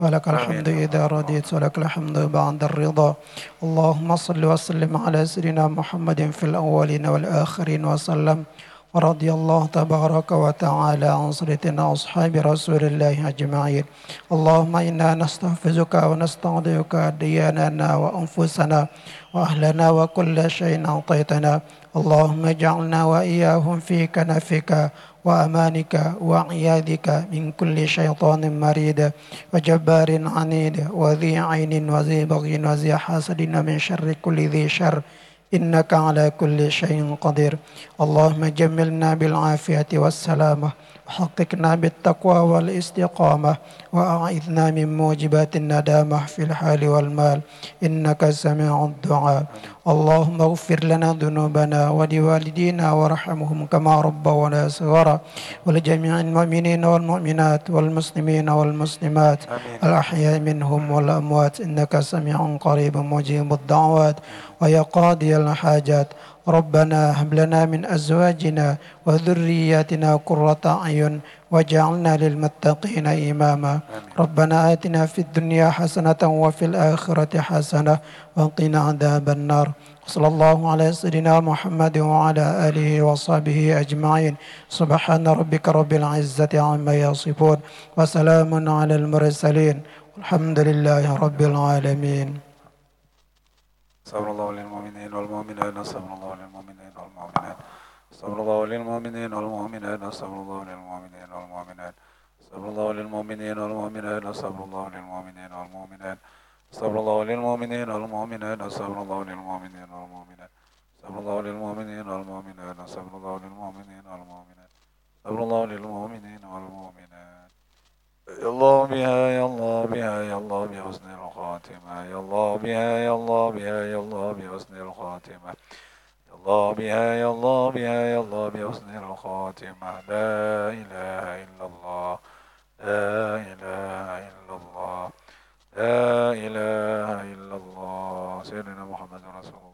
ولك آمين الحمد يا إذا رب رضيت، العالمين. ولك الحمد بعد الرضا. اللهم صل وسلم على سيدنا محمد في الأولين والآخرين وسلم. ورضي الله تبارك وتعالى عن سيدنا أصحاب رسول الله أجمعين. اللهم إنا نستحفظك ونستودعك دياننا وأنفسنا وأهلنا وكل شيء أعطيتنا. اللهم اجعلنا وإياهم في كنفك وأمانك وعياذك من كل شيطان مريد وجبار عنيد وذي عين وذي بغي وذي حاسد من شر كل ذي شر، إنك على كل شيء قدير. اللهم جملنا بالعافية والسلامة، وحققنا بالتقوى والاستقامة، وأعذنا من موجبات الندامة في الحال والمال، إنك سميع الدعاء. آمين. اللهم اغفر لنا ذنوبنا ولوالدينا وارحمهم كما ربونا صغارا، ولجميع المؤمنين والمؤمنات والمسلمين والمسلمات آمين يا رب. الأحياء منهم والأموات، إنك سميع قريب مجيب الدعوات آمين. ويا قاضي الحاجات. ربنا هب لنا من أزواجنا وذرياتنا قرة أعين واجعلنا للمتقين إماما. آمين. ربنا آتنا في الدنيا حسنة وفي الآخرة حسنة وقنا عذاب النار. صلى الله على سيدنا محمد وعلى آله وصحبه أجمعين. سبحان ربك رب العزة عما يصفون، وسلام على المرسلين، والحمد لله رب العالمين. صبر الله للمؤمنين والمؤمنات، صبر الله للمؤمنين والمؤمنات، صبر الله للمؤمنين والمؤمنات، صبر الله للمؤمنين والمؤمنات، صبر الله للمؤمنين والمؤمنات، صبر الله للمؤمنين والمؤمنات، صبر الله للمؤمنين والمؤمنات، صبر الله للمؤمنين والمؤمنات، صبر الله للمؤمنين والمؤمنات، صبر الله للمؤمنين والمؤمنات، صبر الله للمؤمنين والمؤمنات. يا الله بها، يا الله بها، يا الله بحسن الخاتمة، يا الله بها، يا الله بها، يا الله بحسن الخاتمة، يا الله بها، يا الله بها، يا الله بحسن الخاتمة. لا إله إلا الله، لا إله إلا الله، لا إله إلا الله. سيدنا محمد رسول الله.